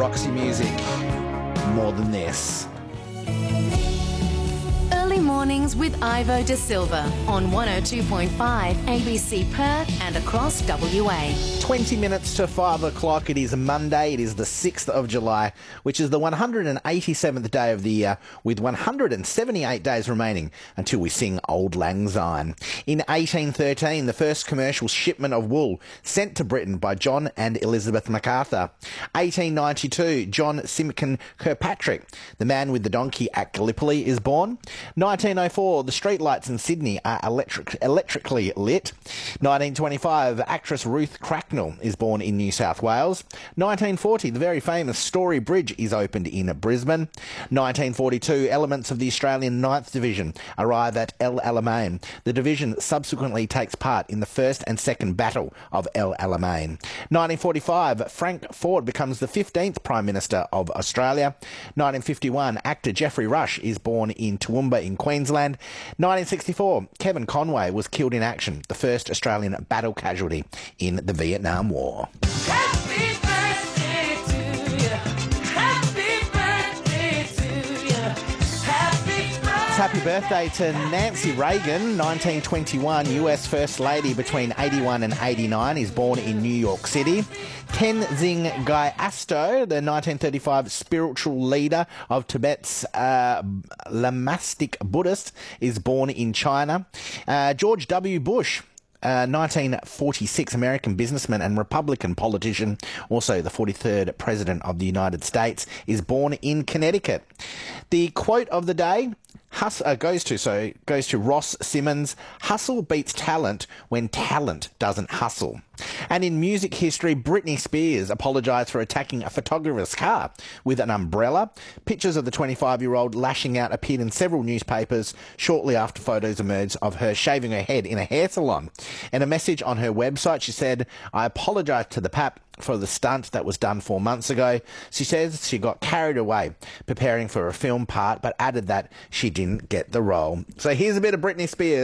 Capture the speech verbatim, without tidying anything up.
Roxy Music. More Than This. Early mornings with Ivo De Silva on one oh two point five A B C Perth and across W A. twenty minutes to five o'clock. It is Monday. It is the sixth of July, which is the one hundred eighty-seventh day of the year, with one hundred seventy-eight days remaining until we sing Auld Lang Syne. In eighteen thirteen, the first commercial shipment of wool sent to Britain by John and Elizabeth MacArthur. eighteen ninety-two, John Simkin Kirkpatrick, the man with the donkey at Gallipoli, is born. nineteen oh four, the streetlights in Sydney are electric, electrically lit. nineteen twenty-five, actress Ruth Cracknell is born in New South Wales. nineteen forty, the very famous Story Bridge is opened in Brisbane. nineteen forty-two, elements of the Australian ninth Division arrive at El Alamein. The division subsequently takes part in the first and second Battle of El Alamein. nineteen forty-five, Frank Ford becomes the fifteenth Prime Minister of Australia. nineteen fifty-one, actor Geoffrey Rush is born in Toowoomba in Queensland. nineteen sixty-four, Kevin Conway was killed in action, the first Australian battle casualty in the Vietnam War. Happy birthday to you. Happy birthday to you. Happy birthday. Happy birthday to Nancy Reagan, nineteen twenty-one U S First Lady between eighty-one and eighty-nine, is born in New York City. Tenzing Gyatso, the nineteen thirty-five spiritual leader of Tibet's uh, Lamastic Buddhist, is born in China. Uh, George W. Bush, Uh, nineteen forty-six American businessman and Republican politician, also the forty-third President of the United States, is born in Connecticut. The quote of the day hus- uh, goes to so goes to Ross Simmons: "Hustle beats talent when talent doesn't hustle." And in music history, Britney Spears apologised for attacking a photographer's car with an umbrella. Pictures of the twenty-five-year-old lashing out appeared in several newspapers shortly after photos emerged of her shaving her head in a hair salon. In a message on her website, she said, "I apologise to the pap for the stunt that was done four months ago." She says she got carried away preparing for a film part, but added that she didn't get the role. So here's a bit of Britney Spears.